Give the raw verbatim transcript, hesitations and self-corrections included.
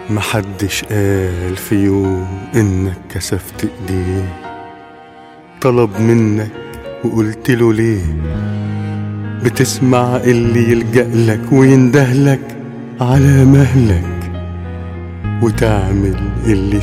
محدش قال في يوم انك كسفت ايديه، طلب منك وقلت له ليه؟ بتسمع اللي يلجأ لك ويندهلك على مهلك، وتعمل اللي